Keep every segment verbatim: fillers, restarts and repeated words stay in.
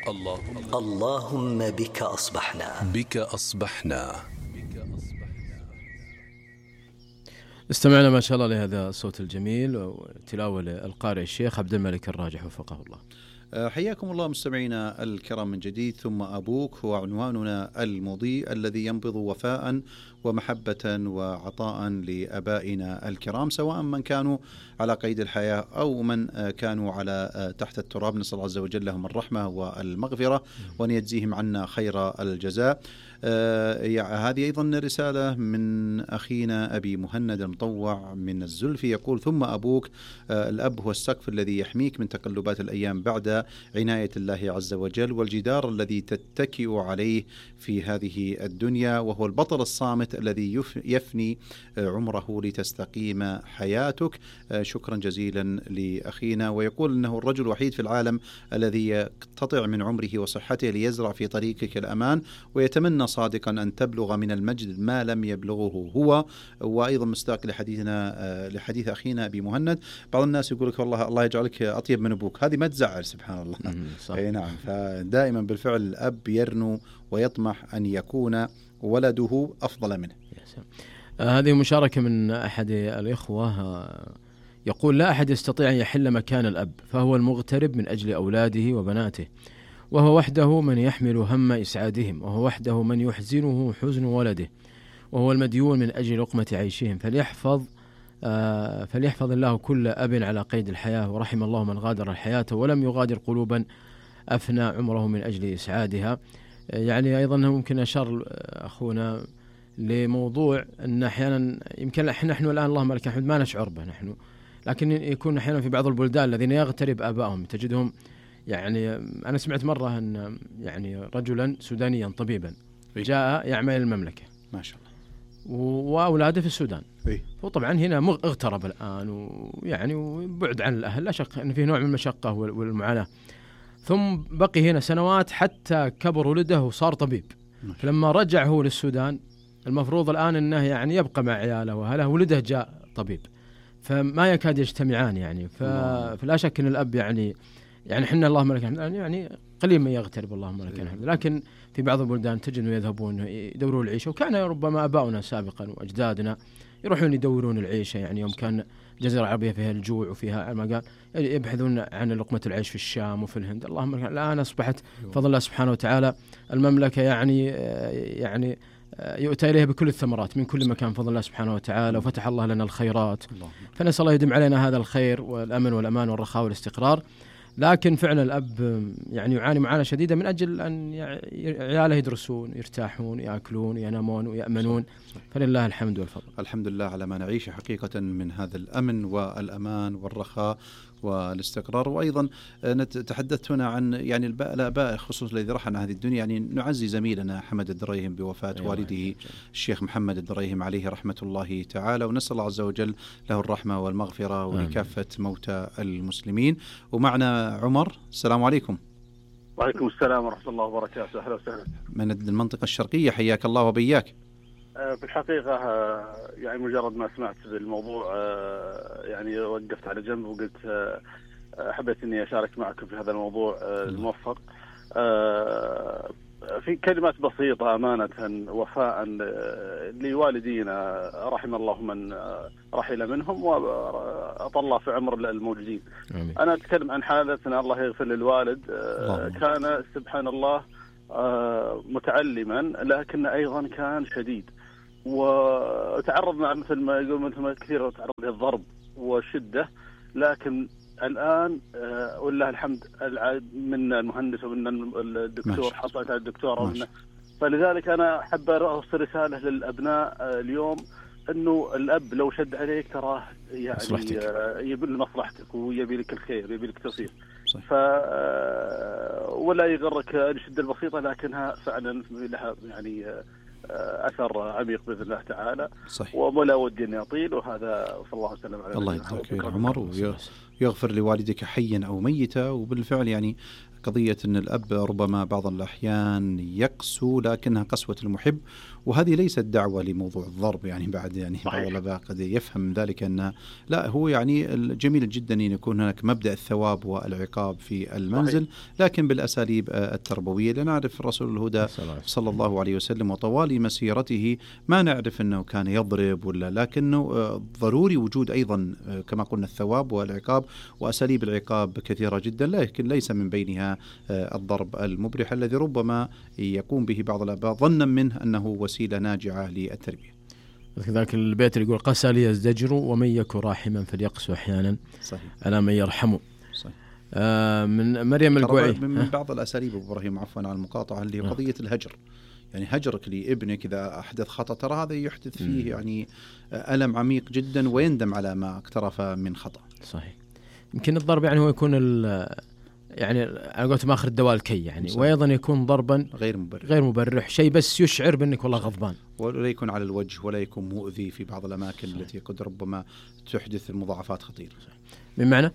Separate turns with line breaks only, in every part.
اللهم
اللهم بك أصبحنا
بك أصبحنا.
استمعنا ما شاء الله لهذا الصوت الجميل وتلاوة القارئ الشيخ عبد الملك الراجح وفقه الله.
حياكم الله مستمعينا الكرام من جديد. ثم أبوك هو عنواننا المضيء الذي ينبض وفاء ومحبة وعطاء لأبائنا الكرام، سواء من كانوا على قيد الحياة أو من كانوا على تحت التراب. نسأل الله عز وجل لهم الرحمة والمغفرة وأن يجزيهم عنا خير الجزاء. آه هذه أيضا رسالة من أخينا أبي مهند المطوع من الزلفي، يقول: ثم أبوك، آه الأب هو السقف الذي يحميك من تقلبات الأيام بعد عناية الله عز وجل، والجدار الذي تتكئ عليه في هذه الدنيا، وهو البطل الصامت الذي يفني عمره لتستقيم حياتك. آه شكرا جزيلا لأخينا. ويقول أنه الرجل الوحيد في العالم الذي يقتطع من عمره وصحته ليزرع في طريقك الأمان، ويتمنى صادقا أن تبلغ من المجد ما لم يبلغه هو. وأيضا مستاق لحديثنا لحديث أخينا أبي مهند، بعض الناس يقول لك والله الله يجعلك أطيب من أبوك، هذه ما تزعل سبحان الله. أي نعم، فدائما بالفعل الأب يرنو ويطمح أن يكون ولده أفضل منه.
آه هذه مشاركة من أحد الإخوة، آه يقول: لا أحد يستطيع أن يحل مكان الأب، فهو المغترب من أجل أولاده وبناته، وهو وحده من يحمل هم إسعادهم، وهو وحده من يحزنه حزن ولده، وهو المديون من أجل لقمة عيشهم. فليحفظ آه فليحفظ الله كل أب على قيد الحياة، ورحم الله من غادر الحياة ولم يغادر قلوبا أفنى عمره من أجل إسعادها. آه يعني أيضا ممكن أشار أخونا لموضوع أن أحيانا يمكن إحنا نحن الآن اللهم لك الحمد ما نشعر به نحن، لكن يكون أحيانا في بعض البلدان الذين يغترب آبائهم تجدهم، يعني أنا سمعت مرة أن يعني رجلا سودانيا طبيبا جاء يعمل المملكة ما شاء الله وأولاده في السودان، وطبعا هنا اغترب الآن ويعني وبعد عن الأهل، لا شك أن فيه نوع من المشقة والمعاناة، ثم بقي هنا سنوات حتى كبر ولده وصار طبيب. فلما رجع هو للسودان المفروض الآن أنه يعني يبقى مع عياله وهله، ولده جاء طبيب، فما يكاد يجتمعان يعني. فلا شك أن الأب يعني يعني حنا اللهم لك الحمد يعني قليل من يغترب اللهم لك الحمد، لكن في بعض البلدان تجد انه يذهبون يدورون العيشه، وكان ربما اباؤنا سابقا واجدادنا يروحون يدورون العيشه، يعني يوم كان الجزيره العربيه فيها الجوع وفيها ما قال يبحثون عن لقمه العيش في الشام وفي الهند. اللهم لك الان اصبحت فضل الله سبحانه وتعالى المملكه يعني يعني يؤتى إليها بكل الثمرات من كل مكان فضل الله سبحانه وتعالى، وفتح الله لنا الخيرات، فنسأل الله يدم علينا هذا الخير والأمن والأمان والرخاء والاستقرار. لكن فعلا الأب يعني يعاني معاناة شديدة من أجل أن عياله يدرسون يرتاحون يأكلون ينامون ويأمنون، فلله الحمد والفضل.
الحمد لله على ما نعيش حقيقة من هذا الأمن والأمان والرخاء والاستقرار. وأيضا تحدثت هنا عن يعني الآباء خصوصا الذي رحل عن هذه الدنيا، يعني نعزي زميلنا حمد الدريهم بوفاة والده الشيخ محمد الدريهم عليه رحمة الله تعالى، ونسأل الله عز وجل له الرحمة والمغفرة ولكافة موتى المسلمين. ومعنا عمر، السلام عليكم.
وعليكم السلام ورحمة الله وبركاته. أهلا وسهلا.
من المنطقة الشرقية، حياك الله وبياك.
في الحقيقة يعني مجرد ما سمعت بالموضوع يعني وقفت على جنب وقلت حبيت إني أشارك معكم في هذا الموضوع الموفق. في كلمات بسيطة أمانة وفاء لوالدينا رحم الله من رحل منهم وأطل في عمر الموجودين. أمين. أنا أتكلم عن حالتنا، الله يغفر للوالد. كان سبحان الله متعلما لكن أيضا كان شديد، وتعرض مع مثل ما يقول مثل ما كثير تعرض للضرب والشدة، لكن الآن والله الحمد من المهندس ومن الدكتور حصلت على الدكتوراه، فلذلك أنا أحب أرسل رسالة للأبناء اليوم أنه الأب لو شد عليك تراه يعني يبي لمصلحتك ويبي لك الخير يبي لك تصير، ف ولا يغرك الشدة البسيطة لكنها فعلا لها يعني أثر عميق بإذن الله تعالى. صحيح. ولا ودي أن يطيل، وهذا صلى الله عليه وسلم على
الله يجزاك خير عمر ويغفر لوالدك حيا أو ميتا. وبالفعل يعني قضية أن الأب ربما بعض الأحيان يقسو لكنها قسوة المحب، وهذه ليست دعوة لموضوع الضرب يعني بعد يعني بعض الآباء قد يفهم من ذلك أن لا، هو يعني جميل جدا أن يكون هناك مبدأ الثواب والعقاب في المنزل لكن بالأساليب التربوية. لنعرف الرسول الهدى صلى الله عليه وسلم وطوال مسيرته ما نعرف أنه كان يضرب ولا، لكنه ضروري وجود أيضا كما قلنا الثواب والعقاب، وأساليب العقاب كثيرة جدا لكن ليس من بينها الضرب المبرح الذي ربما يقوم به بعض الآباء ظنا منه أنه وسيلة ناجعة للتربية.
ذاك البيت اللي يقول قسى لي الزجر ومن يكن راحما فليقسو أحيانا صحيح. على من يرحمه. صحيح. آه من مريم القوعي
من بعض الأساليب إبراهيم عفوا على المقاطعة اللي هي قضية الهجر، يعني هجرك لابنك إذا أحدث خطأ ترى هذا يحدث فيه م. يعني ألم عميق جدا ويندم على ما اقترف من خطأ.
صحيح. يمكن الضرب يعني هو يكون يعني أنا قلت ماخر الدواء الكي يعني صحيح. وأيضا يكون ضربا
غير مبرح
غير مبرح شيء بس يشعر بأنك والله غضبان،
ولا يكون على الوجه ولا يكون مؤذي في بعض الأماكن صحيح. التي قد ربما تحدث المضاعفات خطيرة.
من معنى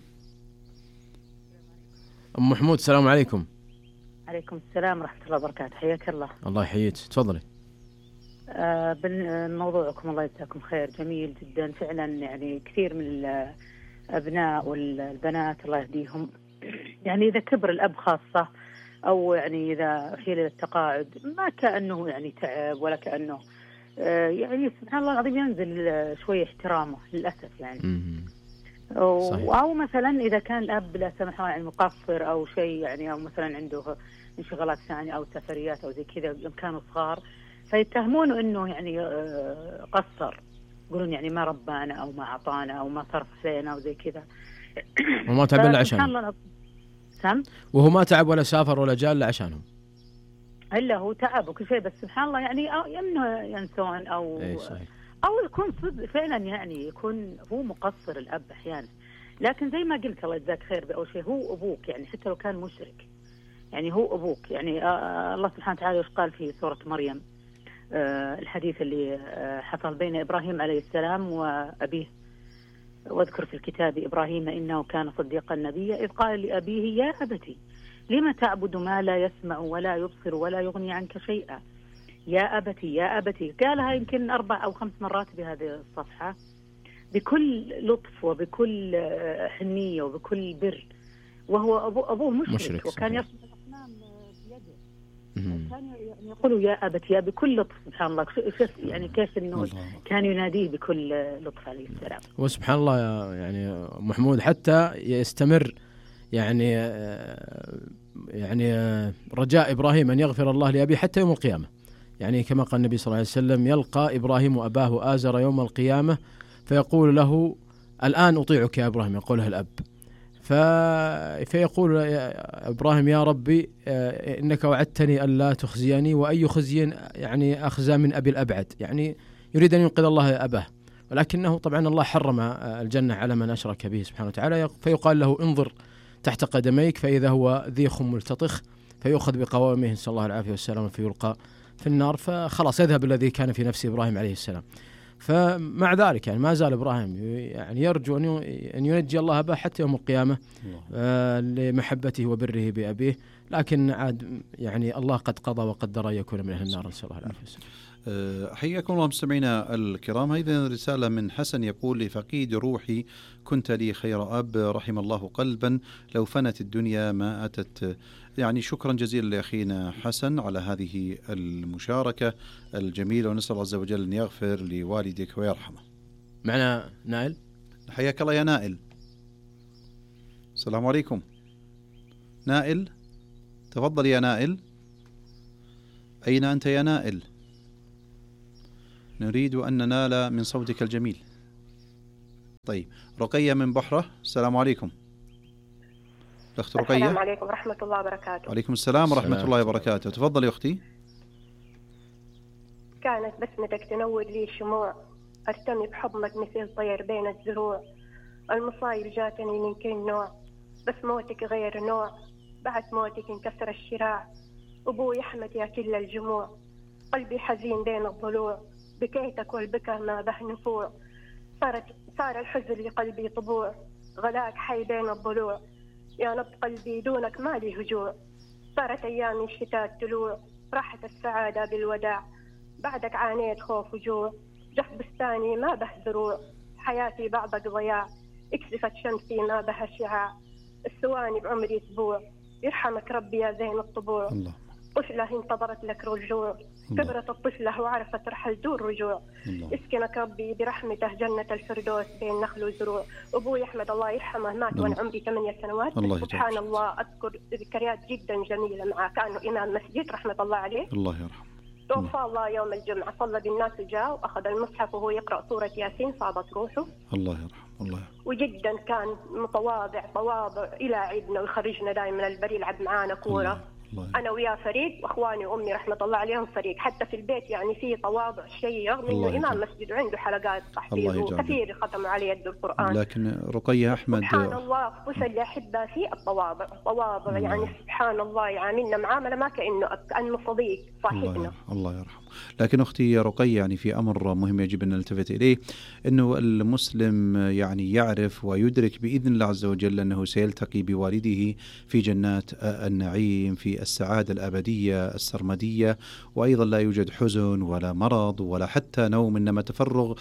أم محمود السلام عليكم.
عليكم السلام ورحمة الله وبركاته، حياك الله.
الله يحييك، تفضلي.
آه بالموضوعكم الله يجزاكم خير، جميل جدا فعلا. يعني كثير من الأبناء والبنات الله يهديهم يعني إذا كبر الأب خاصة أو يعني إذا حيل التقاعد ما كأنه يعني تعب ولا كأنه آه يعني سبحان الله العظيم ينزل شوية احترامه للأسف يعني. صحيح. أو مثلا إذا كان الأب لا سمح الله يعني مقصر أو شيء يعني أو مثلا عنده انشغالات ثانية أو سفريات أو زي كذا يوم كانوا صغار فيتهمونه إنه يعني قصر، يقولون يعني ما ربانا أو ما أعطانا أو ما صرف علينا أو زي كذا
وما تعب إلا عشان
سم
وهو ما تعب ولا سافر ولا جاء إلا عشانهم،
إلا هو تعب وكل شيء بس سبحان الله يعني إنه ينسون أو أو يكون صدق فعلا يعني يكون هو مقصر الأب أحيانا. لكن زي ما قلت الله يجزاك خير بأول شيء هو أبوك يعني حتى لو كان مشرك يعني هو أبوك يعني آه الله سبحانه وتعالى وش قال في سورة مريم آه الحديث اللي آه حصل بين إبراهيم عليه السلام وأبيه، واذكر في الكتاب إبراهيم إنه كان صديقا نبيا إذ قال لأبيه يا أبتي لما تعبد ما لا يسمع ولا يبصر ولا يغني عنك شيئا يا أبتي يا أبتي. قالها يمكن أربع أو خمس مرات بهذه الصفحة بكل لطف وبكل حنية وبكل بر، وهو أبو أبوه مشرك, مشرك وكان يصنع الأصنام بيده كان يعني يقول يا أبتي يا بكل لطف سبحان الله يعني كيف إنه كان يناديه بكل لطف عليه السلام.
وسبحان الله يعني محمود حتى يستمر يعني يعني رجاء إبراهيم أن يغفر الله لأبيه حتى يوم القيامة، يعني كما قال النبي صلى الله عليه وسلم يلقى إبراهيم أباه آزر يوم القيامة فيقول له الآن أطيعك يا إبراهيم، يقوله الأب فيقول يا إبراهيم يا ربي إنك وعدتني أن لا تخزيني وأي خزي يعني أخزى من أبي الأبعد، يعني يريد أن ينقذ الله أباه ولكنه طبعا الله حرم الجنة على من أشرك به سبحانه وتعالى، فيقال له انظر تحت قدميك فإذا هو ذيخ ملتطخ فيؤخذ بقوامه نسأل الله العافية والسلام فيلقى في النار، فخلاص يذهب الذي كان في نفس إبراهيم عليه السلام. فمع ذلك يعني ما زال إبراهيم يعني يرجو أن ينجي الله أباه حتى يوم القيامة آه لمحبته وبره بأبيه، لكن عاد يعني الله قد قضى وقدر أن يكون من أهل النار نسأل الله العافية والسلام.
حياكم الله مستمعينا الكرام. أيضا رسالة من حسن يقول لفقيد روحي كنت لي خير أب رحم الله قلبا لو فنت الدنيا ما أتت. يعني شكرا جزيلا لأخينا حسن على هذه المشاركة الجميلة ونسأل الله عز وجل أن يغفر لوالدك ويرحمه.
معنا نائل.
حياك الله يا نائل. السلام عليكم نائل، تفضل يا نائل. أين أنت يا نائل؟ نريد أن ننال من صوتك الجميل. طيب رقية من بحرة، السلام عليكم. الأخت رقية.
السلام عليكم ورحمة الله وبركاته.
وعليكم السلام ورحمة الله وبركاته، تفضلي أختي.
كانت بسمتك تنور لي شموع أرتمي بحضنك مثل طير بين الزروع، المصايب جاتني من كل نوع بس موتك غير نوع، بعد موتك انكسر الشراع، أبوي أحمد يا كل الجموع، قلبي حزين بين الضلوع، بكيتك والبكى ما به نفوع، صارت صار الحزن لقلبي طبوع، غلاك حي بين الضلوع، يا نبض قلبي دونك ما لي هجوع، صارت أيام الشتاء طلوع، راحت السعادة بالوداع، بعدك عانيت خوف وجوع، جف بستاني ما به زروع، حياتي بعضك ضياع، اكسفت شمسي ما بها شعاع، الثواني بعمري أسبوع، يرحمك ربي يا زين الطبوع.
الله.
طفلة انتظرت لك رجوع، كبرت الطفلة وعرفت رحل دون رجوع. الله. اسكنك ربي برحمته جنة الفردوس بين نخل وزروع. أبوي أحمد الله يرحمه مات وأنا عمري ثمانية سنوات.
الله
سبحان
يجعل.
الله أذكر ذكريات جدا جميلة معه، كأنه إمام مسجد رحمة الله عليه.
الله يرحمه.
توفى الله يوم الجمعة، صلى بالناس وجاء وأخذ المصحف وهو يقرأ سورة ياسين، فاضت روحه.
الله يرحمه. الله يرحمه.
وجدا كان متواضع تواضع إلى عيدنا ويخرجنا دائما البري يلعب معانا كورة. الله. أنا وياه فريق، وأخواني وأمي رحمة الله عليهم فريق، حتى في البيت يعني في تواضع شيء، رغم إنه إمام مسجد وعنده حلقات تحفيظ وكثير ختموا عليه يد القرآن.
لكن رقية أحمد
سبحان الله وش اللي أحبه فيه التواضع، التواضع يعني سبحان الله يعاملنا معاملة ما كأنه كأنه صديق صاحبنا.
الله, الله يرحمه. لكن أختي رقية يعني في أمر مهم يجب أن نلتفت إليه، أنه المسلم يعني يعرف ويدرك بإذن الله عز وجل أنه سيلتقي بوالده في جنات النعيم في السعادة الأبدية السرمدية، وأيضا لا يوجد حزن ولا مرض ولا حتى نوم، إنما تفرغ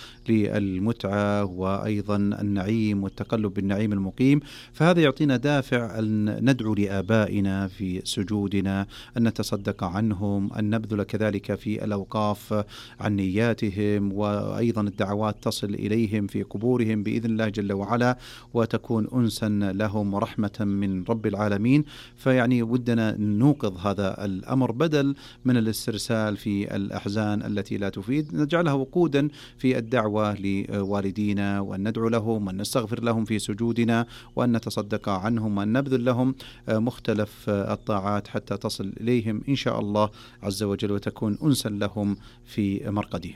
للمتعة وأيضا النعيم والتقلب بالنعيم المقيم. فهذا يعطينا دافع أن ندعو لآبائنا في سجودنا، أن نتصدق عنهم، أن نبذل كذلك في الأوقاف عن نياتهم، وأيضا الدعوات تصل إليهم في قبورهم بإذن الله جل وعلا، وتكون أنسا لهم ورحمة من رب العالمين. فيعني ودنا نوقظ هذا الأمر بدل من الاسترسال في الأحزان التي لا تفيد، نجعلها وقودا في الدعوة لوالدينا، وأن ندعو لهم، وأن نستغفر لهم في سجودنا، وأن نتصدق عنهم، وأن نبذل لهم مختلف الطاعات حتى تصل إليهم إن شاء الله عز وجل، وتكون أنسا لهم في مرقدهم.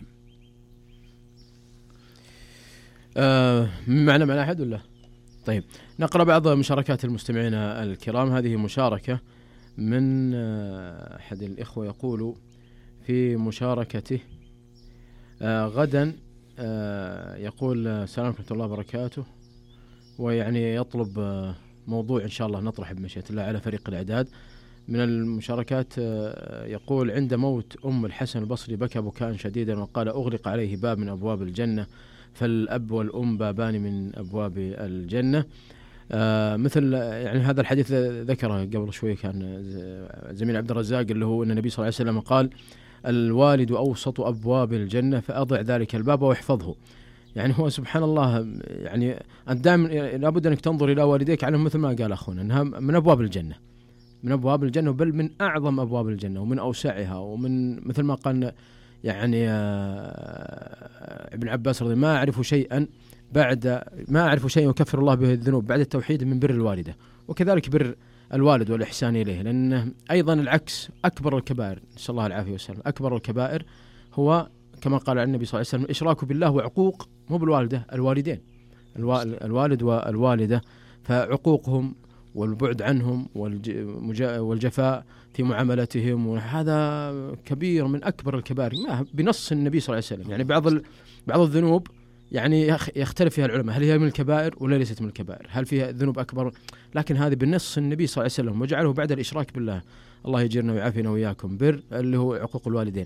آه معنا معنا أحد ولا؟ طيب نقرأ بعض مشاركات المستمعين الكرام. هذه مشاركة من أحد الإخوة يقول في مشاركته آه غدا آه يقول السلام عليكم ورحمة الله وبركاته، ويعني يطلب آه موضوع إن شاء الله نطرح بمشيئة الله على فريق الإعداد. من المشاركات آه يقول عند موت أم الحسن البصري بكى بكاء شديدا وقال أغلق عليه باب من أبواب الجنة، فالأب والأم بابان من أبواب الجنة. آه مثل يعني هذا الحديث ذكره قبل شوي كان زميل عبد الرزاق، اللي هو أن النبي صلى الله عليه وسلم قال الوالد أوسط أبواب الجنة فأضع ذلك الباب واحفظه. يعني هو سبحان الله، يعني أنت دائما لابد أنك تنظر إلى والديك على مثل ما قال أخونا أنها من أبواب الجنة، من أبواب الجنة، بل من أعظم أبواب الجنة ومن أوسعها، ومن مثل ما قال يعني ابن عباس رضي الله عنه ما أعرف شيئا بعد ما أعرف شيئا يكفر الله به الذنوب بعد التوحيد من بر الوالدة، وكذلك بر الوالد والإحسان إليه، لأن أيضا العكس أكبر الكبائر، نسأل الله العافية والسلام، أكبر الكبائر هو كما قال النبي صلى الله عليه وسلم إشراك بالله وعقوق مو بالوالدة الوالدين، الوالد والوالدة، فعقوقهم والبعد عنهم والجفاء في معاملتهم، وهذا كبير من أكبر الكبائر بنص النبي صلى الله عليه وسلم. يعني بعض بعض الذنوب يعني يختلف فيها العلماء، هل هي من الكبائر ولا ليست من الكبائر، هل فيها ذنوب أكبر، لكن هذه بالنص النبي صلى الله عليه وسلم وجعله بعد الإشراك بالله، الله يجيرنا ويعافينا وإياكم، بر اللي هو عقوق الوالدين.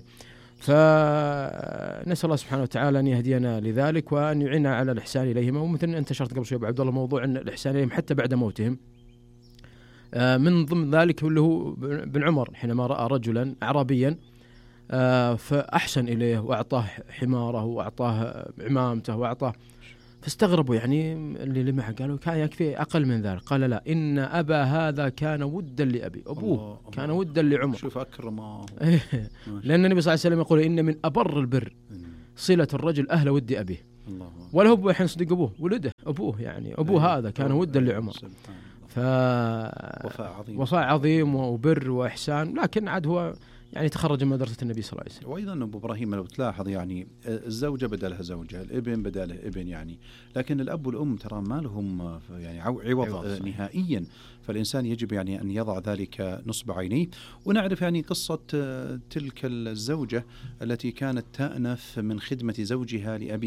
فنسأل الله سبحانه وتعالى أن يهدينا لذلك وأن يعيننا على الإحسان إليهم. ومثل أنت شرط قبل شوي أبو عبد الله موضوع أن الإحسان إليهم حتى بعد موتهم، من ضمن ذلك اللي هو بن عمر حينما رأى رجلا أعرابيا فأحسن إليه وأعطاه حماره وأعطاه عمامته وأعطاه، فاستغربوا يعني اللي معه، قالوا كان يكفي أقل من ذلك، قال لا إن أبا هذا كان ودا لأبي، أبوه كان ودا لعمر،
شوف أكرمه.
لأن النبي صلى الله عليه وسلم يقول إن من أبر البر صلة الرجل أهل ود أبيه، ولا هو الحين صدق أبوه ولده أبوه، يعني أبوه هذا كان ودا لعمر، ف
وفاء عظيم
وفاء عظيم وبر وإحسان، لكن عاد هو يعني تخرج من مدرسة النبي صلى الله عليه وسلم.
وأيضا أبو إبراهيم لو تلاحظ يعني الزوجة بدلها زوجة، الابن بدله ابن، يعني لكن الأب والأم ترى ما لهم يعني عوض نهائيا، فالإنسان يجب يعني أن يضع ذلك نصب عينيه. ونعرف يعني قصة تلك الزوجة التي كانت تأنف من خدمة زوجها لأبيه،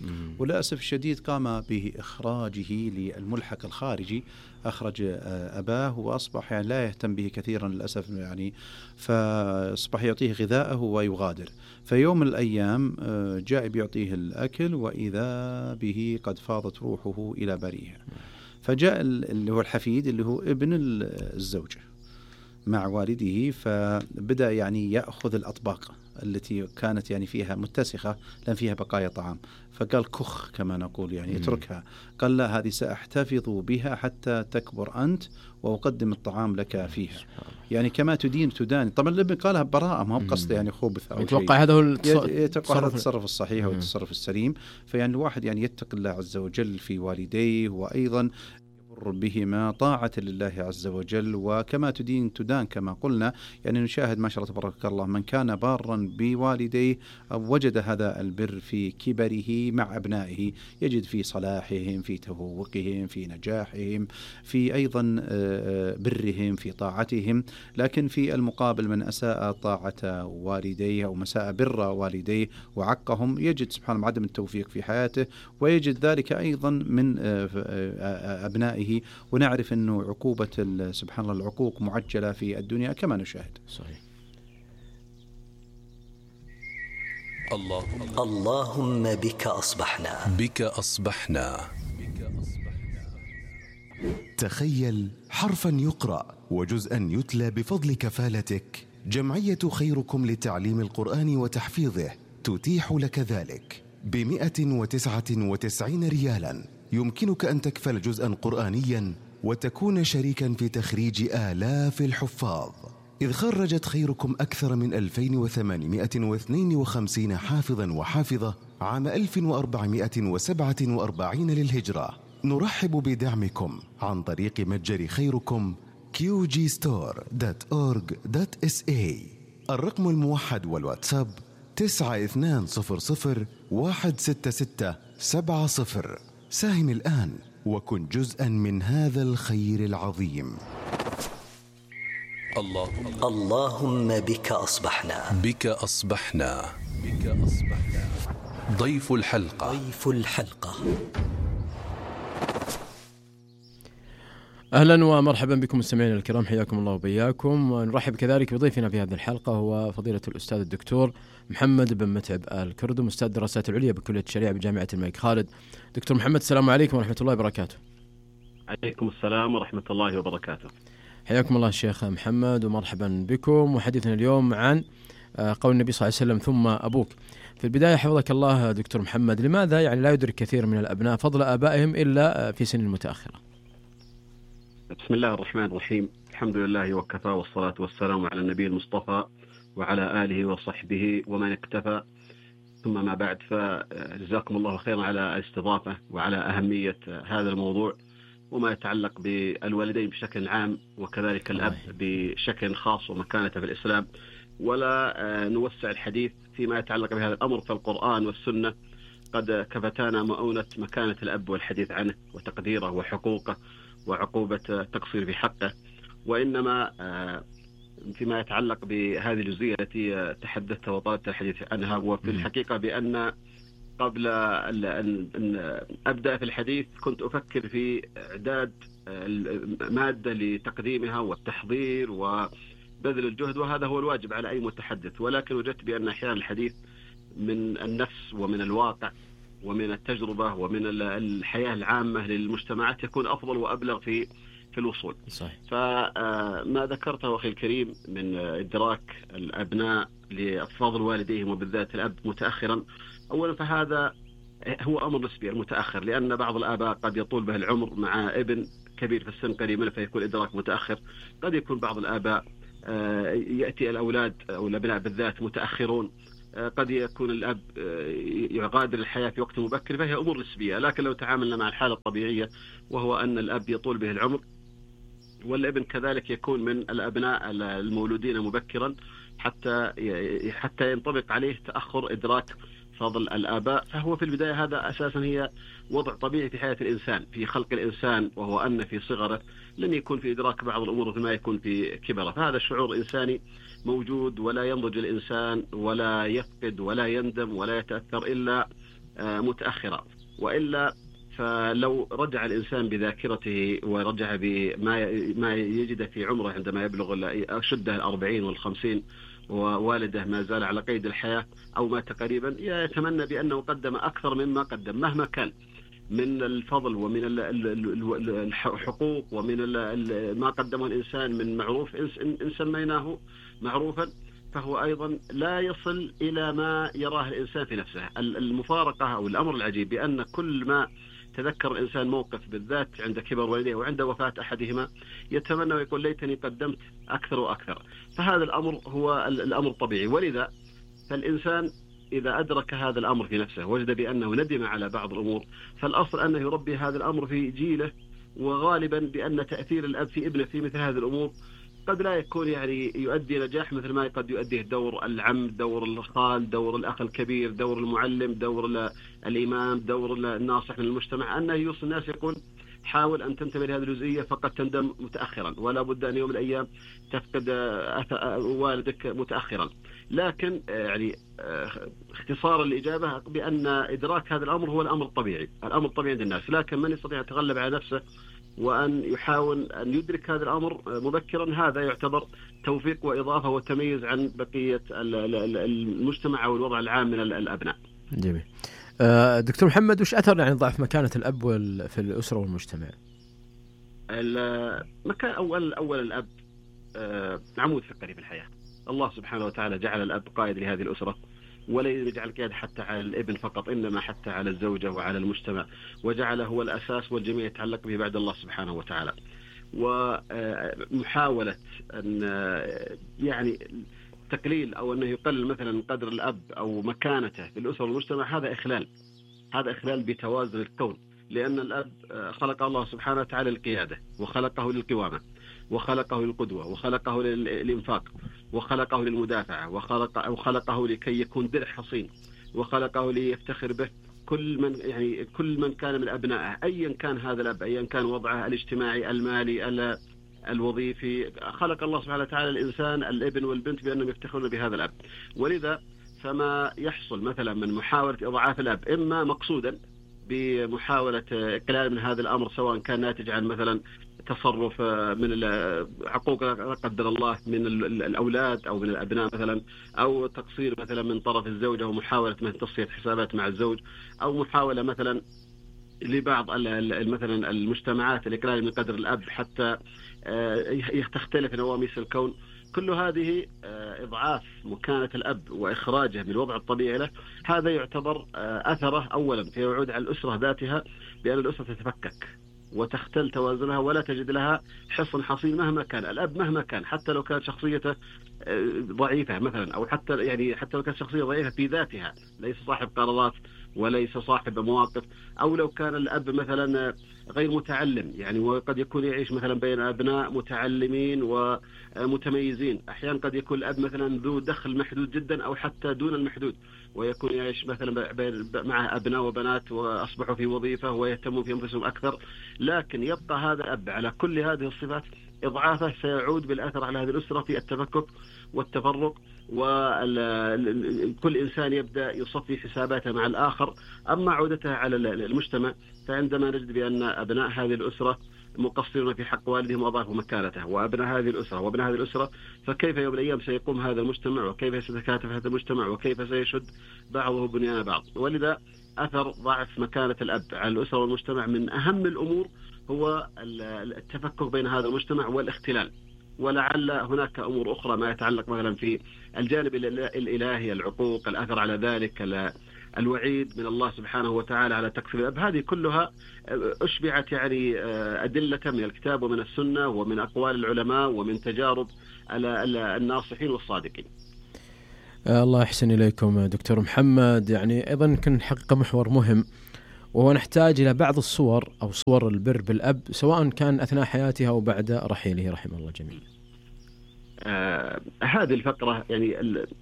وللأسف الشديد قام بإخراجه للملحق الخارجي، أخرج أباه وأصبح يعني لا يهتم به كثيرا للأسف، يعني فأصبح يعطيه غذاءه ويغادر. فيوم من الأيام جاء بيعطيه الأكل وإذا به قد فاضت روحه إلى بريها. فجاء اللي هو الحفيد اللي هو ابن الزوجة مع والده، فبدأ يعني يأخذ الأطباق التي كانت يعني فيها متسخة لأن فيها بقايا طعام، فقال كخ كما نقول يعني اتركها. قال لا، هذه سأحتفظ بها حتى تكبر أنت وأقدم الطعام لك فيها، يعني كما تدين تدان. طبعا الابن قالها براءة، ما هو بقصده يعني خبث أو شيء،
يتوقع هذا هو
التصرف الصحيح والتصرف السليم. فيعني الواحد يعني يتقي الله عز وجل في والديه، وأيضا بهما طاعة لله عز وجل، وكما تدين تدان كما قلنا. يعني نشاهد ما شاء الله تبارك الله من كان بارا بوالديه وجد هذا البر في كبره مع أبنائه، يجد في صلاحهم، في تفوقهم، في نجاحهم، في أيضا برهم، في طاعتهم. لكن في المقابل من أساء طاعة والديه أو مساء بر والديه وعقهم، يجد سبحان الله عدم التوفيق في حياته، ويجد ذلك أيضا من أبنائه. ونعرف أنه عقوبة سبحان الله العقوق معجلة في الدنيا كما نشاهد.
صحيح.
اللهم بك أصبحنا
بك أصبحنا
تخيل حرفا يقرأ وجزءا يتلى بفضل كفالتك. جمعية خيركم لتعليم القرآن وتحفيظه تتيح لك ذلك بمئة وتسعة وتسعين ريالا. يمكنك أن تكفل جزءا قرآنيا وتكون شريكا في تخريج آلاف الحفاظ، إذ خرجت خيركم أكثر من ألفين وثمانمئة واثنين وخمسين حافظا وحافظة عام ألف وأربعمئة وسبعة وأربعين للهجرة. نرحب بدعمكم عن طريق متجر خيركم كيو جي ستور دوت أورج دوت إس إيه. الرقم الموحد والواتساب تسعة اثنان صفر صفر واحد ستة ستة سبعة صفر. ساهم الآن وكن جزءا من هذا الخير العظيم.
اللهم بك أصبحنا
بك أصبحنا بك أصبحنا ضيف الحلقة
ضيف الحلقة
أهلا ومرحبا بكم مستمعينا الكرام، حياكم الله وبياكم. ونرحب كذلك بضيفنا في هذه الحلقة هو فضيلة الأستاذ الدكتور محمد بن متعب الكردم، أستاذ الدراسات العليا بكلية الشريعة بجامعة الملك خالد. دكتور محمد، السلام عليكم ورحمة الله وبركاته.
عليكم السلام ورحمة الله وبركاته.
حياكم الله الشيخ محمد ومرحبا بكم. وحديثنا اليوم عن قول النبي صلى الله عليه وسلم ثم أبوك. في البداية حفظك الله دكتور محمد، لماذا يعني لا يدرك كثير من الأبناء فضل آبائهم إلا في سن متأخرة؟
بسم الله الرحمن الرحيم، الحمد لله وكفى، والصلاة والسلام على النبي المصطفى وعلى آله وصحبه ومن اكتفى، ثم ما بعد. فجزاكم الله خيرا على الاستضافة وعلى أهمية هذا الموضوع وما يتعلق بالوالدين بشكل عام وكذلك الأب بشكل خاص ومكانته في الإسلام. ولا نوسع الحديث فيما يتعلق بهذا الأمر، فالقرآن والسنة قد كفتانا مؤونة مكانة الأب والحديث عنه وتقديره وحقوقه وعقوبة تقصير في حقه. وإنما فيما يتعلق بهذه الجزئية التي تحدثت وطلبت الحديث عنها، وفي الحقيقة بأن قبل أن أبدأ في الحديث كنت أفكر في إعداد مادة لتقديمها والتحضير وبذل الجهد، وهذا هو الواجب على أي متحدث. ولكن وجدت بأن أحيانا الحديث من النفس ومن الواقع ومن التجربة ومن الحياة العامة للمجتمعات يكون أفضل وأبلغ في في الوصول.
صحيح.
فما ذكرته أخي الكريم من إدراك الأبناء لفضل والديهم وبالذات الأب متأخرا، أولا فهذا هو أمر نسبي المتأخر، لأن بعض الآباء قد يطول به العمر مع ابن كبير في السن قريب منه فيكون إدراك متأخر. قد يكون بعض الآباء يأتي الأولاد أو الأبناء بالذات متأخرون، قد يكون الأب يغادر الحياة في وقت مبكر، فهي أمور نسبية. لكن لو تعاملنا مع الحالة الطبيعية وهو أن الأب يطول به العمر والابن كذلك يكون من الأبناء المولودين مبكرا حتى حتى ينطبق عليه تأخر إدراك فضل الآباء، فهو في البداية هذا أساسا هي وضع طبيعي في حياة الإنسان في خلق الإنسان، وهو أن في صغره لن يكون في إدراك بعض الأمور فيما يكون في كبره. فهذا الشعور الإنساني موجود، ولا ينضج الإنسان ولا يفقد ولا يندم ولا يتأثر إلا متأخرة. وإلا فلو رجع الإنسان بذاكرته ورجع بما ما يجد في عمره عندما يبلغ أشده الأربعين والخمسين ووالده ما زال على قيد الحياة أو مات قريبا، يتمنى بأنه قدم أكثر مما قدم مهما كان من الفضل ومن الحقوق ومن ما قدمه الإنسان من معروف إن سميناه معروفا، فهو أيضا لا يصل إلى ما يراه الإنسان في نفسه. المفارقة أو الأمر العجيب بأن كل ما تذكر الإنسان موقف بالذات عند كبر والديه وعند وفاة أحدهما يتمنى ويقول ليتني قدمت أكثر وأكثر. فهذا الأمر هو الأمر الطبيعي. ولذا فالإنسان إذا أدرك هذا الأمر في نفسه وجد بأنه ندم على بعض الأمور، فالأصل أنه يربي هذا الأمر في جيله، وغالبا بأن تأثير الأب في ابنه في مثل هذه الأمور قد لا يكون يعني يؤدي نجاح مثل ما قد يؤديه دور العم، دور الخال، دور الأخ الكبير، دور المعلم، دور الإمام، دور الناصح من المجتمع. أنه يوصي الناس يقول حاول أن تنتبه لهذه الجزئية فقد تندم متأخرا، ولا بد أن يوم من الأيام تفقد والدك متأخرا. لكن يعني اختصار الإجابة بأن إدراك هذا الأمر هو الأمر الطبيعي، الأمر الطبيعي عند الناس، لكن من يستطيع أن يتغلب على نفسه وأن يحاول أن يدرك هذا الأمر مبكرا هذا يعتبر توفيق وإضافة وتميز عن بقية المجتمع أو الوضع العام من الأبناء.
جميل. دكتور محمد، وش أثر يعني ضعف مكانة الأب في الأسرة والمجتمع؟
المكان أول أول الأب عمود فقري في الحياة. الله سبحانه وتعالى جعل الأب قائد لهذه الأسرة، ولا يجعل قيادة حتى على الابن فقط، إنما حتى على الزوجة وعلى المجتمع، وجعله هو الأساس والجميع يتعلق به بعد الله سبحانه وتعالى. ومحاولة أن يعني تقليل أو أنه يقلل مثلا قدر الأب أو مكانته في الأسرة والمجتمع هذا إخلال، هذا إخلال بتوازن الكون، لأن الأب خلق الله سبحانه وتعالى للقيادة، وخلقه للقوامة، وخلقه للقدوة، وخلقه للإنفاق، وخلقه للمدافعة، وخلق وخلقه لكي يكون درع حصين، وخلقه ليفتخر به كل من يعني كل من كان من أبنائه أيا كان هذا الأب، أيا كان وضعه الاجتماعي المالي الوظيفي. خلق الله سبحانه وتعالى الإنسان الابن والبنت بأنهم يفتخرون بهذا الأب. ولذا فما يحصل مثلا من محاولة إضعاف الأب إما مقصودا بمحاولة إقلال من هذا الأمر، سواء كان ناتج عن مثلا تصرف من حقوق لا قدر الله من الأولاد أو من الأبناء مثلا، أو تقصير مثلا من طرف الزوجة ومحاولة من تصفية حسابات مع الزوج، أو محاولة مثلا لبعض مثلا المجتمعات الإقلال من قدر الأب حتى تختلف نواميس الكون. كل هذه إضعاف مكانة الأب وإخراجه من الوضع الطبيعي له، هذا يعتبر أثره أولا في يعود على الأسرة ذاتها، بأن الأسرة تتفكك وتختل توازنها ولا تجد لها حصن حصين مهما كان الأب، مهما كان حتى لو كانت شخصيته ضعيفة مثلا، أو حتى يعني حتى لو كانت شخصية ضعيفة في ذاتها، ليس صاحب قرارات وليس صاحب مواقف، أو لو كان الأب مثلا غير متعلم يعني، وقد يكون يعيش مثلا بين أبناء متعلمين ومتميزين. أحيانا قد يكون الأب مثلا ذو دخل محدود جدا أو حتى دون المحدود، ويكون يعيش مثلا مع أبناء وبنات وأصبحوا في وظيفة ويهتمون في أنفسهم أكثر، لكن يبقى هذا الأب على كل هذه الصفات إضعافه سيعود بالأثر على هذه الأسرة في التفكك والتفرق، وكل إنسان يبدأ يصفي حساباته مع الآخر. أما عودتها على المجتمع فعندما نجد بأن أبناء هذه الأسرة مقصرون في حق والدهم وأضعفوا مكانته، وأبناء هذه الأسرة وأبناء هذه الأسرة، فكيف يوم الأيام سيقوم هذا المجتمع، وكيف سيتكاتف هذا المجتمع، وكيف سيشد بعضه بنيان بعض. ولذا أثر ضعف مكانة الأب على الأسرة والمجتمع من أهم الأمور هو التفكك بين هذا المجتمع والاختلال. ولعل هناك أمور أخرى ما يتعلق مثلا في الجانب الإلهي، العقوق، الأثر على ذلك، الوعيد من الله سبحانه وتعالى على تقصير الأب، هذه كلها أشبعت يعني أدلة من الكتاب ومن السنة ومن أقوال العلماء ومن تجارب الناصحين والصادقين.
الله يحسن إليكم دكتور محمد. يعني أيضا يمكن حقيقة محور مهم، وهو نحتاج إلى بعض الصور أو صور البر بالأب، سواء كان أثناء حياته أو بعد رحيله رحمه الله جميعا.
آه هذه الفقرة يعني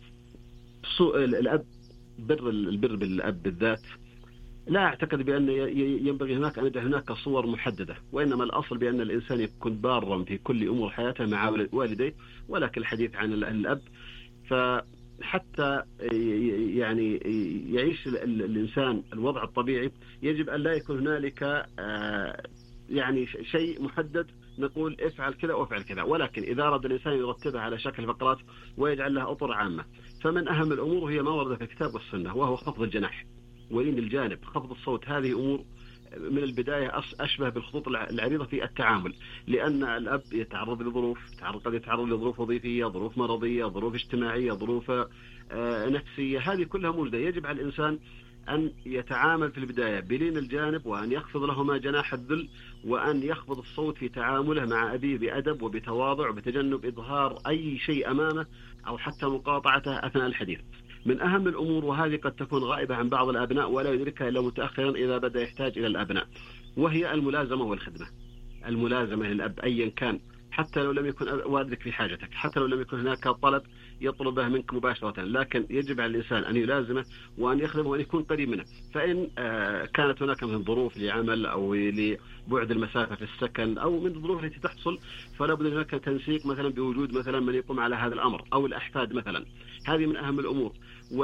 الأب بر البر بالأب بالذات، لا أعتقد بأن ينبغي هناك أن يجعل هناك صور محددة، وإنما الأصل بأن الإنسان يكون بارا في كل أمور حياته مع والديه. ولكن الحديث عن الأب، ف حتى يعني يعيش الإنسان الوضع الطبيعي يجب أن لا يكون هنالك يعني شيء محدد نقول افعل كذا وافعل كذا، ولكن إذا أراد الإنسان يرتبها على شكل فقرات ويجعل لها أطر عامة، فمن أهم الأمور هي ما ورد في الكتاب والسنة، وهو خفض الجناح ولين الجانب، خفض الصوت. هذه أمور من البداية أشبه بالخطوط العريضة في التعامل، لأن الأب يتعرض لظروف، قد يتعرض لظروف وظيفية، ظروف مرضية، ظروف اجتماعية، ظروف نفسية، هذه كلها موجودة. يجب على الإنسان أن يتعامل في البداية بلين الجانب، وأن يخفض لهما جناح الذل، وأن يخفض الصوت في تعامله مع أبيه بأدب وبتواضع وبتجنب إظهار أي شيء أمامه أو حتى مقاطعته أثناء الحديث. من أهم الأمور، وهذه قد تكون غائبة عن بعض الأبناء ولا يدركها إلا متأخرا إذا بدأ يحتاج إلى الأبناء، وهي الملازمة والخدمة. الملازمة للأب أيا كان، حتى لو لم يكن والدك في حاجتك، حتى لو لم يكن هناك طلب يطلبه منك مباشرة، لكن يجب على الإنسان أن يلازمه وأن يخدمه وأن يكون قريب منه. فإن كانت هناك من ظروف لعمل أو لبعد المسافة في السكن أو من الظروف التي تحصل، فلا بد هناك تنسيق مثلا بوجود مثلا من يقوم على هذا الأمر أو الأحفاد مثلا. هذه من أهم الأمور.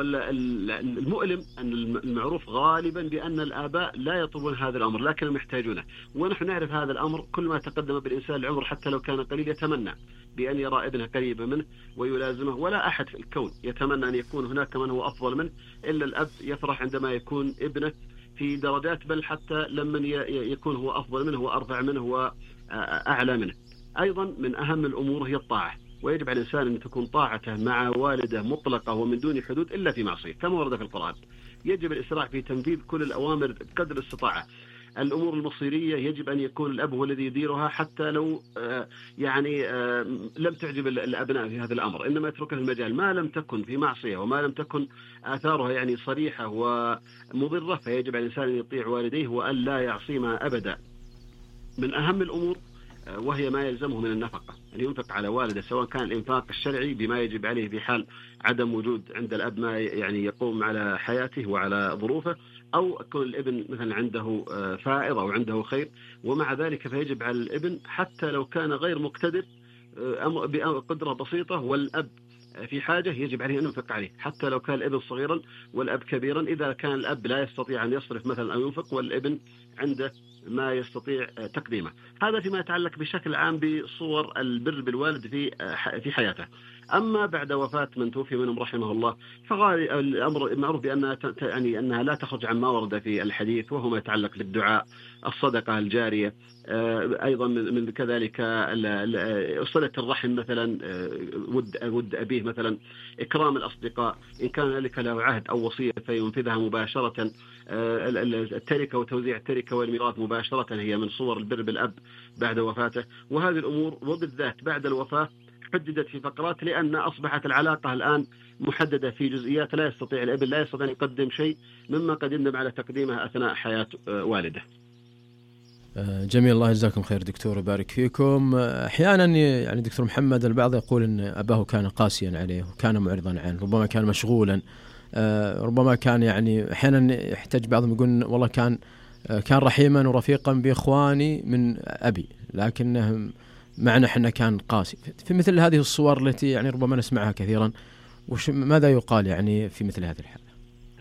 والمؤلم أن المعروف غالبا بأن الآباء لا يطلبون هذا الأمر لكنهم يحتاجونه، ونحن نعرف هذا الأمر. كل ما تقدم بالإنسان العمر حتى لو كان قليل يتمنى بأن يرى ابنه قريبا منه ويلازمه، ولا أحد في الكون يتمنى أن يكون هناك من هو أفضل منه إلا الأب. يفرح عندما يكون ابنه في درجات، بل حتى لمن يكون هو أفضل منه وأرفع منه وأعلى منه. أيضا من أهم الأمور هي الطاعة، ويجب على الإنسان أن تكون طاعته مع والده مطلقة ومن دون حدود إلا في معصية كما ورد في القرآن. يجب الإسراع في تنفيذ كل الأوامر بقدر الاستطاعة. الأمور المصيرية يجب أن يكون الأب هو الذي يديرها، حتى لو يعني لم تعجب الأبناء في هذا الأمر، إنما يترك المجال ما لم تكن في معصية وما لم تكن آثارها يعني صريحة ومضرة، فيجب على الإنسان أن يطيع والديه وأن لا يعصيهما أبدا. من أهم الأمور وهي ما يلزمه من النفقة، أن ينفق على والده، سواء كان الإنفاق الشرعي بما يجب عليه في حال عدم وجود عند الأب ما يعني يقوم على حياته وعلى ظروفه، أو يكون الابن مثلا عنده فائض أو عنده خير، ومع ذلك فيجب على الابن حتى لو كان غير مقتدر بقدرة بسيطة والأب في حاجة يجب عليه أن ينفق عليه، حتى لو كان الابن صغيرا والأب كبيرا. إذا كان الأب لا يستطيع أن يصرف مثلا أو ينفق والابن عنده ما يستطيع تقديمه. هذا فيما يتعلق بشكل عام بصور البر بالوالد في في حياته. أما بعد وفاة من توفي منهم رحمه الله، فغالب الأمر معروف بأنها يعني أنها لا تخرج عن ما ورد في الحديث، وهو ما يتعلق بالدعاء، الصدقة الجارية، أيضا من كذلك صلة الرحم مثلا، ود ود أبيه مثلا، إكرام الأصدقاء إن كان ذلك له عهد أو وصية فينفذها مباشرة، التركة وتوزيع التركة والميراث مباشرة هي من صور البر بالأب بعد وفاته. وهذه الأمور وبالذات بعد الوفاة حددت في فقرات، لأن أصبحت العلاقة الآن محددة في جزئيات لا يستطيع الابن لا يستطيع أن يقدم شيء مما قد يندم على تقديمه أثناء حياة والده.
جميل، الله يجزاكم خير دكتور، يبارك فيكم. أحيانا يعني دكتور محمد البعض يقول أن أباه كان قاسيا عليه وكان معرضا عنه، ربما كان مشغولا، ربما كان يعني أحيانا يحتاج بعضهم يقول والله كان كان رحيما ورفيقا بإخواني من أبي، لكنه معنا احنا كان قاسي. في مثل هذه الصور التي يعني ربما نسمعها كثيرا، وش ماذا يقال يعني في مثل هذه الحالة؟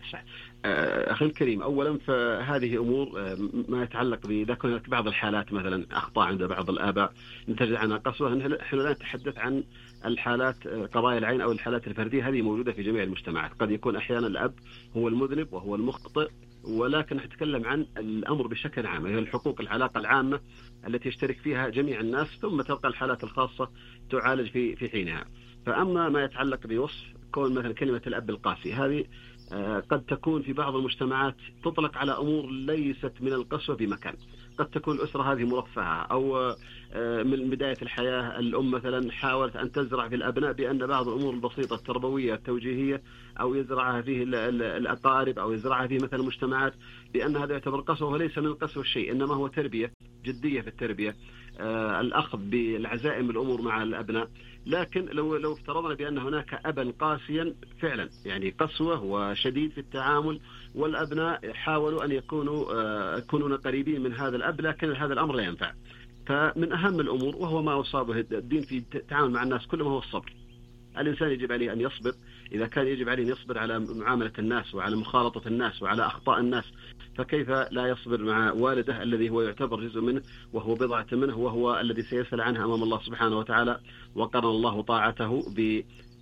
أخي الكريم، أولا فهذه أمور ما يتعلق بإذا كانت بعض الحالات مثلا أخطاء عند بعض الآباء نتج عنها قسوة. نحن لا نتحدث عن الحالات قضايا العين أو الحالات الفردية، هذه موجودة في جميع المجتمعات. قد يكون أحيانا الأب هو المذنب وهو المخطئ، ولكن نتكلم عن الأمر بشكل عام، هي الحقوق العلاقة العامة التي يشترك فيها جميع الناس، ثم تبقى الحالات الخاصة تعالج في في حينها. فأما ما يتعلق بوصف كون مثلا كلمة الأب القاسي، هذه قد تكون في بعض المجتمعات تطلق على أمور ليست من القسوة بمكان. قد تكون الأسرة هذه مرفهة، أو من بداية الحياة الأم مثلا حاولت أن تزرع في الأبناء بأن بعض الأمور البسيطة التربوية التوجيهية أو يزرعها فيه الأقارب أو يزرعها فيه مثلا المجتمعات بأن هذا يعتبر قسوة، وليس من القسوة الشيء، إنما هو تربية جدية في التربية، الأخذ بالعزائم الأمور مع الأبناء. لكن لو لو افترضنا بأن هناك أبا قاسيا فعلا يعني قسوة وشديد في التعامل، والأبناء حاولوا أن يكونوا يكونون قريبين من هذا الأب، لكن هذا الأمر لا ينفع. فمن أهم الأمور وهو ما أصابه الدين في التعامل مع الناس كلهم هو الصبر. الإنسان يجب عليه أن يصبر. إذا كان يجب عليه أن يصبر على معاملة الناس وعلى مخالطة الناس وعلى أخطاء الناس، فكيف لا يصبر مع والده الذي هو يعتبر جزء منه وهو بضعة منه، وهو الذي سيسأل عنها أمام الله سبحانه وتعالى. وقرن الله طاعته ب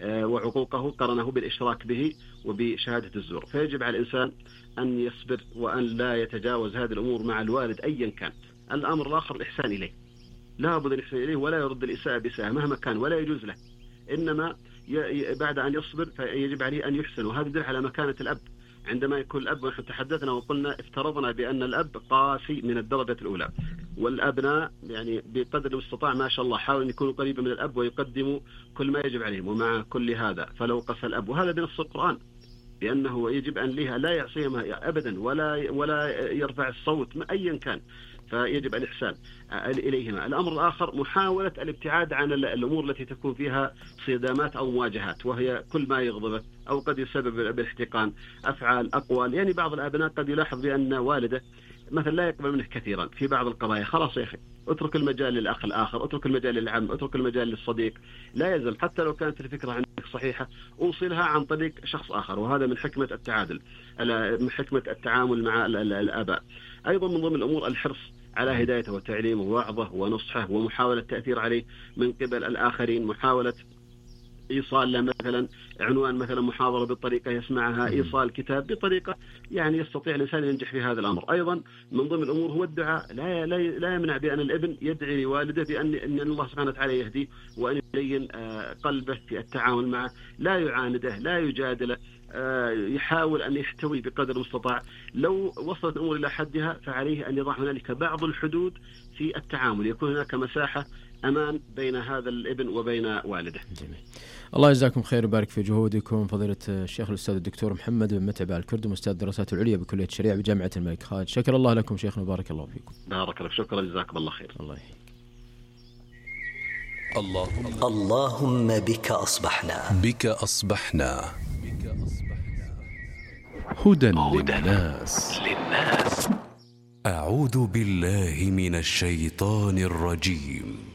وعقوقه قرنه بالإشراك به وبشهادة الزور. فيجب على الإنسان أن يصبر وأن لا يتجاوز هذه الأمور مع الوالد أيا كان. الأمر الآخر الإحسان إليه، لا بد الإحسان إليه ولا يرد الإساءة بإساءة مهما كان، ولا يجوز له، إنما بعد أن يصبر فيجب عليه أن يحسن. وهذا يدل على مكانة الأب. عندما يكون الأب، ونحن تحدثنا وقلنا افترضنا بأن الأب قاسي من الدرجة الأولى، والأبناء يعني بقدر المستطاع ما شاء الله حاولوا أن يكونوا قريبا من الأب ويقدموا كل ما يجب عليهم. ومع كل هذا فلو قسى الأب، وهذا بنص القرآن، بأنه يجب أن لها لا يعصيهم أبدا ولا ولا يرفع الصوت أيا كان، فيجب الإحسان إليهما. الأمر الآخر محاولة الابتعاد عن الأمور التي تكون فيها صدامات أو مواجهات، وهي كل ما يغضبه أو قد يسبب بالاحتقان، أفعال، أقوال. يعني بعض الأبناء قد يلاحظ بأن والده مثلا لا يقبل منه كثيرا في بعض القضايا، خلاص يا أخي اترك المجال للأخ الآخر، اترك المجال للعم، اترك المجال للصديق، لا يزال حتى لو كانت الفكرة عندك صحيحة أوصلها عن طريق شخص آخر. وهذا من حكمة التعادل، من حكمة التعامل مع الآباء. أيضا من ضمن الأمور الحرص على هدايته وتعليمه ووعظه ونصحه ومحاولة التأثير عليه من قبل الآخرين، محاولة إيصال له مثلا عنوان مثلا محاضرة بالطريقة يسمعها، إيصال كتاب بطريقة يعني يستطيع الإنسان ينجح في هذا الأمر. أيضا من ضمن الأمور هو الدعاء. لا لا, لا يمنع بأن الابن يدعي لوالده بأن أن الله سبحانه وتعالى يهديه وأن يلين قلبه في التعامل معه، لا يعانده، لا يجادله، يحاول أن يحتوي بقدر المستطاع. لو وصلت الأمور إلى حدها فعليه أن يضع هنالك بعض الحدود في التعامل، يكون هناك مساحة أمان بين هذا الابن وبين والده.
جميل. الله يجزاكم خير ويبارك في جهودكم فضيلة الشيخ الأستاذ الدكتور محمد بن متعب الكردم، أستاذ الدراسات العليا بكلية الشريعة بجامعة الملك خالد. شكر الله لكم شيخنا وبارك الله فيكم.
بارك الله، شكرا، جزاكم الله خير.
الله يحييك.
اللهم اللهم بك أصبحنا
بك أصبحنا
هدى للناس
للناس. أعوذ بالله من الشيطان الرجيم.